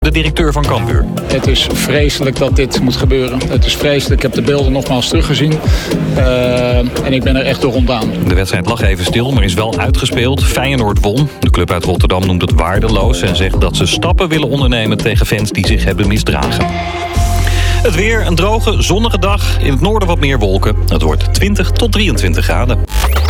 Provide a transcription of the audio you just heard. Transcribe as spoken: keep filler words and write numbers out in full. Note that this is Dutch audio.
De directeur van Cambuur. Het is vreselijk dat dit moet gebeuren. Het is vreselijk. Ik heb de beelden nogmaals teruggezien. Uh, en ik ben er echt door ontdaan. De wedstrijd lag even stil, maar is wel uitgespeeld. Feyenoord won. De club uit Rotterdam noemt het waardeloos en zegt dat ze stappen willen ondernemen tegen fans die zich hebben misdragen. Het weer, een droge, zonnige dag. In het noorden wat meer wolken. Het wordt twintig tot drieëntwintig graden.